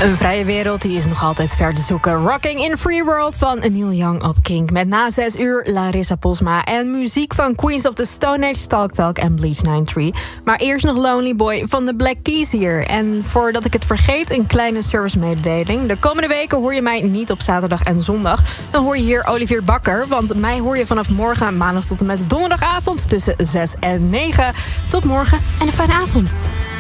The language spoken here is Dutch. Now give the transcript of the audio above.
Een vrije wereld die is nog altijd ver te zoeken. Rocking in Free World van Neil Young op Kink. Met na 6 uur Larissa Posma en muziek van Queens of the Stone Age, Talk Talk en Bleach 93. Maar eerst nog Lonely Boy van de Black Keys hier. En voordat ik het vergeet, een kleine servicemededeling. De komende weken hoor je mij niet op zaterdag en zondag. Dan hoor je hier Olivier Bakker. Want mij hoor je vanaf morgen maandag tot en met donderdagavond tussen 6 en 9. Tot morgen en een fijne avond.